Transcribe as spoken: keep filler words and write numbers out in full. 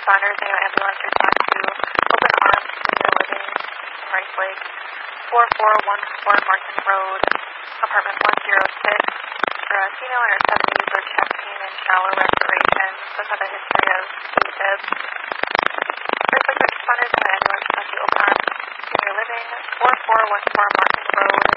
responders and ambulance respond to Open Arms Senior Living in Rice Lake, four four one four Martin Road, apartment one oh six. For a female in her seventies with chest pain and shallow respiration, does have a history of AFib. Rice Lake responders and the ambulance respond to Open Arms Senior Living, four four one four Martin Road,